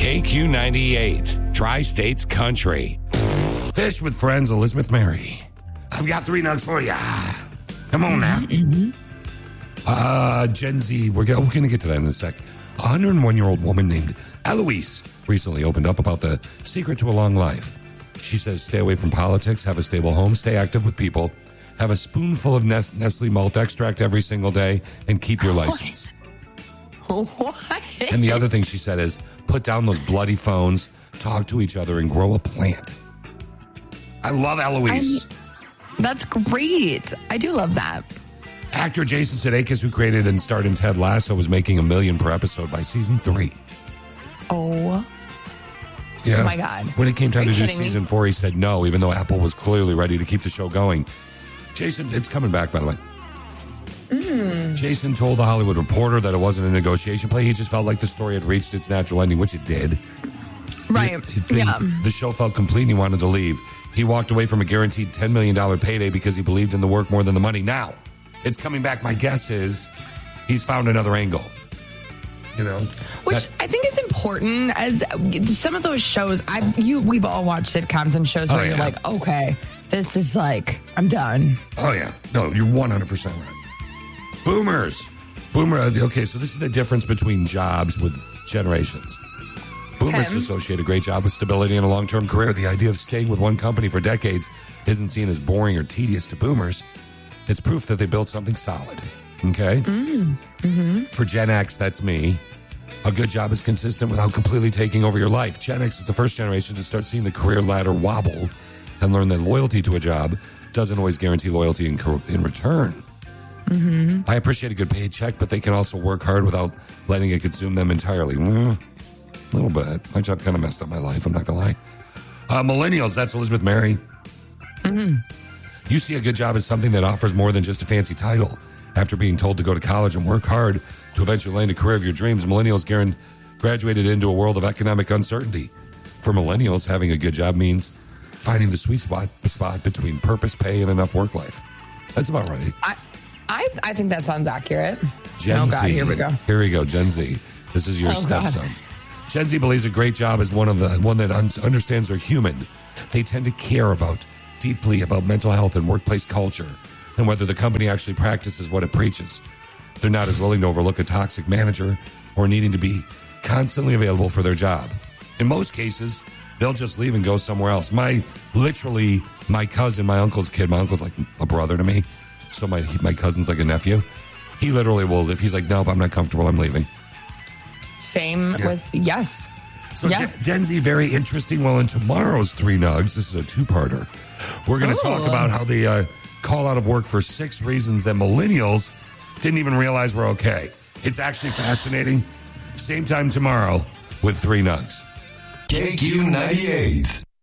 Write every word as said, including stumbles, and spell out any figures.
K Q ninety-eight, Tri-States Country. Fish with Friends, Elizabeth Mary. I've got three nugs for ya. Come on now. Mm-hmm. Uh, Gen Z, we're, go- we're going to get to that in a sec. A one hundred one-year-old woman named Eloise recently opened up about the secret to a long life. She says, stay away from politics, have a stable home, stay active with people, have a spoonful of Nest- Nestle malt extract every single day, and keep your license. What? And the other thing she said is, put down those bloody phones, talk to each other, and grow a plant. I love Eloise. I'm, that's great. I do love that. Actor Jason Sudeikis, who created and starred in Ted Lasso, was making a million per episode by season three. Oh, yeah. oh my God. When it came time Are to you do kidding me? season four, he said no, even though Apple was clearly ready to keep the show going. Jason, it's coming back, by the way. Mm. Jason told the Hollywood Reporter that it wasn't a negotiation play. He just felt like the story had reached its natural ending, which it did. Right. The, yeah. the show felt complete and he wanted to leave. He walked away from a guaranteed ten million dollars payday because he believed in the work more than the money. Now, it's coming back. My guess is he's found another angle. You know? Which that, I think is important, as some of those shows, I've you we've all watched sitcoms and shows where oh, you're yeah. like, okay, this is like, I'm done. Oh, yeah. No, you're one hundred percent right. Boomers. Boomer. Okay, so this is the difference between jobs with generations. Boomers Okay. associate a great job with stability and a long-term career. The idea of staying with one company for decades isn't seen as boring or tedious to boomers. It's proof that they built something solid. Okay? Mm, mm-hmm. For Gen X, that's me. A good job is consistent without completely taking over your life. Gen X is the first generation to start seeing the career ladder wobble and learn that loyalty to a job doesn't always guarantee loyalty in, in return. Mm-hmm. I appreciate a good paycheck, but they can also work hard without letting it consume them entirely. Mm, a little bit. My job kind of messed up my life, I'm not going to lie. Uh, millennials, that's Elizabeth Mary. Mm-hmm. You see a good job as something that offers more than just a fancy title. After being told to go to college and work hard to eventually land a career of your dreams, millennials Garen, graduated into a world of economic uncertainty. For millennials, having a good job means finding the sweet spot, the spot between purpose, pay, and enough work life. That's about right. I, I I think that sounds accurate. Gen oh, Z. God, here we go. Here we go, Gen Z. This is your Oh, stepson. God. Gen Z believes a great job is one of the one that un- understands they're human. They tend to care about deeply about mental health and workplace culture and whether the company actually practices what it preaches. They're not as willing to overlook a toxic manager or needing to be constantly available for their job. In most cases, they'll just leave and go somewhere else. My, literally, my cousin, my uncle's kid, my uncle's like a brother to me. So my my cousin's like a nephew. He literally will, if he's like, nope, I'm not comfortable, I'm leaving. Same Yeah. with, yes. So Yeah. Gen, Gen Z, very interesting. Well, in tomorrow's Three Nugs, this is a two-parter. We're going to Oh. talk about how they uh, call out of work for six reasons that millennials didn't even realize were okay. It's actually fascinating. Same time tomorrow with Three Nugs. K Q ninety-eight.